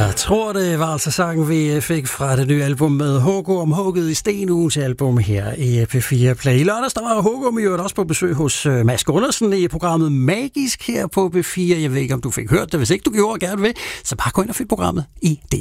Jeg tror, det var altså sangen, vi fik fra det nye album med Hågum Hugget i Sten, ugens album her i P4 Play. I lørdags, der var Hågum i øvrigt også på besøg hos Mads Gundersen i programmet Magisk her på P4. Jeg ved ikke, om du fik hørt det. Hvis ikke du gjorde, gerne vil, så bare gå ind og find programmet i DR.